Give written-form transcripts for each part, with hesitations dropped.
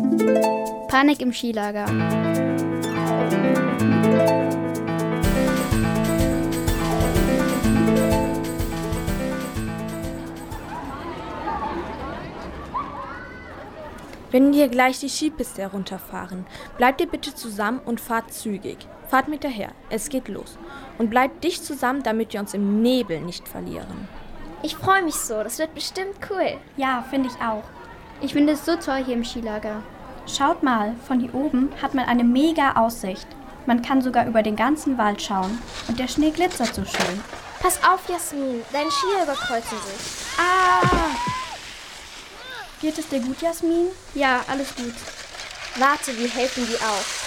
Panik im Skilager. Wenn wir gleich die Skipiste herunterfahren, bleibt ihr bitte zusammen und fahrt zügig. Fahrt mit daher, es geht los. Und bleibt dicht zusammen, damit wir uns im Nebel nicht verlieren. Ich freue mich so, das wird bestimmt cool. Ja, finde ich auch. Ich finde es so toll hier im Skilager. Schaut mal, von hier oben hat man eine mega Aussicht. Man kann sogar über den ganzen Wald schauen. Und der Schnee glitzert so schön. Pass auf, Jasmin, deine Skier überkreuzen sich. Ah! Geht es dir gut, Jasmin? Ja, alles gut. Warte, wir helfen dir auf.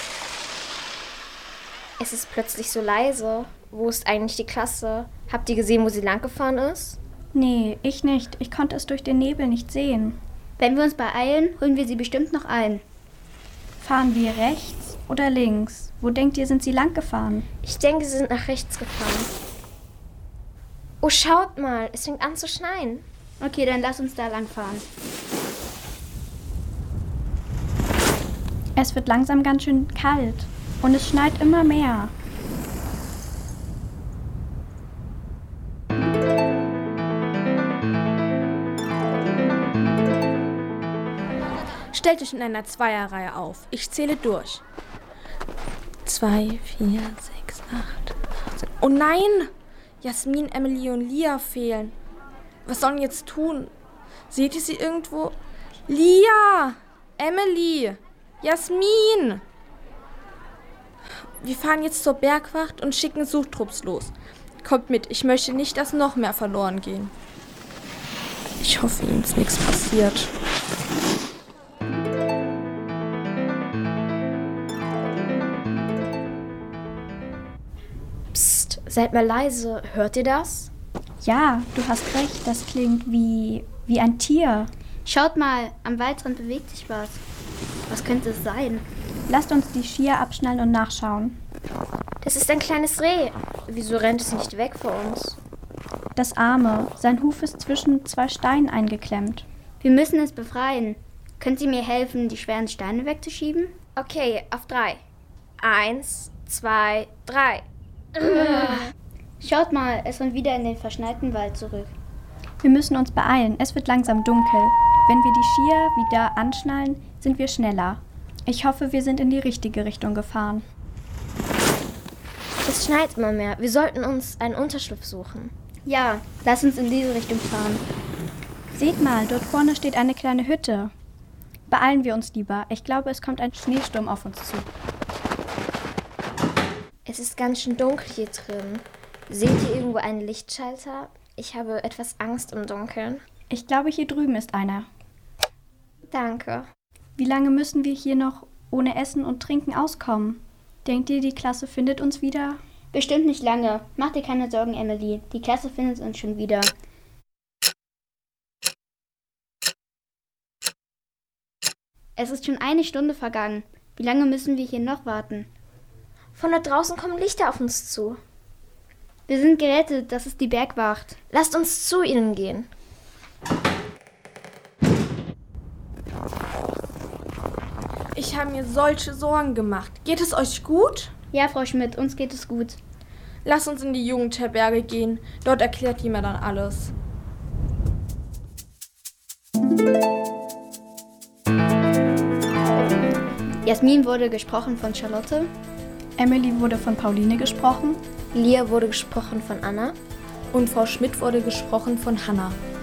Es ist plötzlich so leise. Wo ist eigentlich die Klasse? Habt ihr gesehen, wo sie lang gefahren ist? Nee, ich nicht. Ich konnte es durch den Nebel nicht sehen. Wenn wir uns beeilen, holen wir sie bestimmt noch ein. Fahren wir rechts oder links? Wo denkt ihr, sind sie lang gefahren? Ich denke, sie sind nach rechts gefahren. Oh, schaut mal, es fängt an zu schneien. Okay, dann lass uns da lang fahren. Es wird langsam ganz schön kalt und es schneit immer mehr. Stellt euch in einer Zweierreihe auf. Ich zähle durch. 2, 4, 6, 8, 18. Oh nein! Jasmin, Emily und Lia fehlen. Was sollen wir jetzt tun? Seht ihr sie irgendwo? Lia! Emily! Jasmin! Wir fahren jetzt zur Bergwacht und schicken Suchtrupps los. Kommt mit, ich möchte nicht, dass noch mehr verloren gehen. Ich hoffe, ihnen ist nichts passiert. Psst, seid mal leise. Hört ihr das? Ja, du hast recht, das klingt wie ein Tier. Schaut mal, am Waldrand bewegt sich was. Was könnte es sein? Lasst uns die Skier abschnallen und nachschauen. Das ist ein kleines Reh. Wieso rennt es nicht weg vor uns? Das Arme, sein Huf ist zwischen 2 Steinen eingeklemmt. Wir müssen es befreien. Könnt ihr mir helfen, die schweren Steine wegzuschieben? Okay, auf 3. 1, 2, 3. Schaut mal, es rennt wieder in den verschneiten Wald zurück. Wir müssen uns beeilen, es wird langsam dunkel. Wenn wir die Skier wieder anschnallen, sind wir schneller. Ich hoffe, wir sind in die richtige Richtung gefahren. Es schneit immer mehr. Wir sollten uns einen Unterschlupf suchen. Ja, lass uns in diese Richtung fahren. Seht mal, dort vorne steht eine kleine Hütte. Beeilen wir uns lieber. Ich glaube, es kommt ein Schneesturm auf uns zu. Es ist ganz schön dunkel hier drin. Seht ihr irgendwo einen Lichtschalter? Ich habe etwas Angst im Dunkeln. Ich glaube, hier drüben ist einer. Danke. Wie lange müssen wir hier noch ohne Essen und Trinken auskommen? Denkt ihr, die Klasse findet uns wieder? Bestimmt nicht lange. Mach dir keine Sorgen, Emily. Die Klasse findet uns schon wieder. Es ist schon 1 Stunde vergangen. Wie lange müssen wir hier noch warten? Von da draußen kommen Lichter auf uns zu. Wir sind gerettet, das ist die Bergwacht. Lasst uns zu ihnen gehen. Ich habe mir solche Sorgen gemacht. Geht es euch gut? Ja, Frau Schmidt, uns geht es gut. Lasst uns in die Jugendherberge gehen. Dort erklärt jemand dann alles. Jasmin wurde gesprochen von Charlotte. Emily wurde von Pauline gesprochen. Lia wurde gesprochen von Anna. Und Frau Schmidt wurde gesprochen von Hannah.